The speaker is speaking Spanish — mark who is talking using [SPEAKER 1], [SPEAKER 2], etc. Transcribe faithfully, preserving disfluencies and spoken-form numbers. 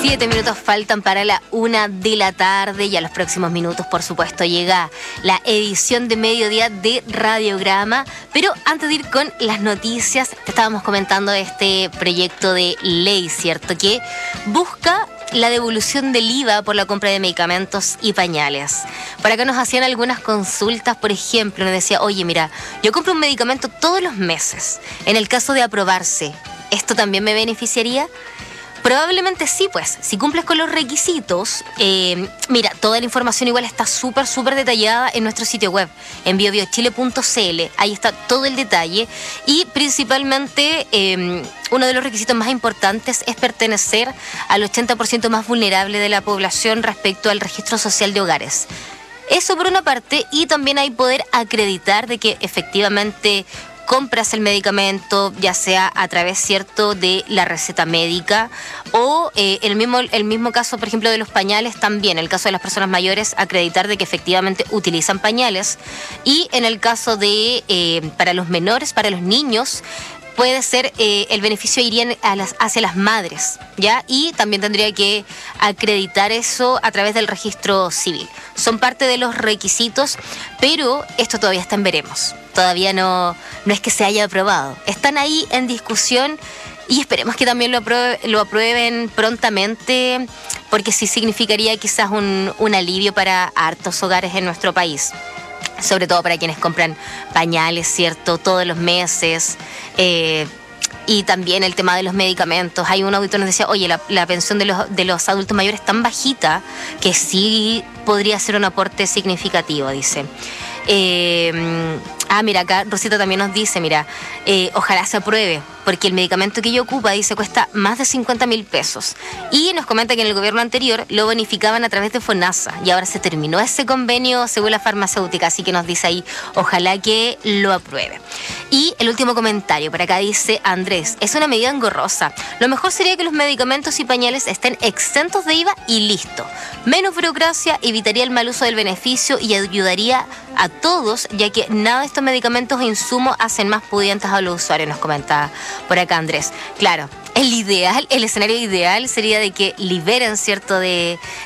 [SPEAKER 1] Siete minutos faltan para la una de la tarde y a los próximos minutos, por supuesto, llega la edición de mediodía de Radiograma. Pero antes de ir con las noticias, te estábamos comentando de este proyecto de ley, ¿cierto? Que busca la devolución del I V A por la compra de medicamentos y pañales. Por acá nos hacían algunas consultas, por ejemplo, nos decía, oye, mira, yo compro un medicamento todos los meses. En el caso de aprobarse, ¿esto también me beneficiaría? Probablemente sí, pues, si cumples con los requisitos. Eh, mira, toda la información igual está súper, súper detallada en nuestro sitio web, en bio bio chile punto c l. Ahí está todo el detalle. Y principalmente, eh, uno de los requisitos más importantes es pertenecer al ochenta por ciento más vulnerable de la población respecto al registro social de hogares. Eso por una parte, y también hay poder acreditar de que efectivamente compras el medicamento, ya sea a través, cierto, de la receta médica o eh, el mismo el mismo caso, por ejemplo, de los pañales también. En el caso de las personas mayores, acreditar de que efectivamente utilizan pañales. Y en el caso de, eh, para los menores, para los niños, puede ser, eh, el beneficio iría a las, hacia las madres, ¿ya? Y también tendría que acreditar eso a través del registro civil. Son parte de los requisitos, pero esto todavía está en veremos. Todavía no, no es que se haya aprobado. Están ahí en discusión y esperemos que también lo, apruebe, lo aprueben prontamente, porque sí significaría quizás un, un alivio para hartos hogares en nuestro país. Sobre todo para quienes compran pañales, ¿cierto? Todos los meses. Eh, y también el tema de los medicamentos. Hay un auditor que nos decía, oye, la, la pensión de los, de los adultos mayores es tan bajita que sí podría ser un aporte significativo, dice. Eh, ah, mira, acá Rosita también nos dice, mira, eh, ojalá se apruebe, porque el medicamento que ella ocupa, dice, cuesta más de cincuenta mil pesos. Y nos comenta que en el gobierno anterior lo bonificaban a través de FONASA, y ahora se terminó ese convenio según la farmacéutica, así que nos dice ahí, ojalá que lo apruebe. Y el último comentario, por acá dice Andrés, es una medida engorrosa. Lo mejor sería que los medicamentos y pañales estén exentos de I V A y listo. Menos burocracia, evitaría el mal uso del beneficio y ayudaría a todos, ya que nada de estos medicamentos e insumos hacen más pudientes a los usuarios, nos comentaba por acá Andrés. Claro, el ideal, el escenario ideal sería de que liberen, ¿cierto?, de,